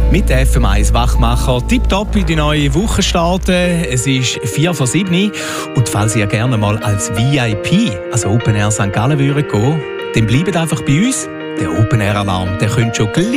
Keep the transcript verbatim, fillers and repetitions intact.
Mit der F M eins Wachmacher tipptopp in die neue Woche starten. Es ist vier vor sieben und falls ihr gerne mal als V I P, also Open Air Sankt Gallen, würdet gehen, dann bleibt einfach bei uns. Der Open Air Alarm, der könnt schon gleich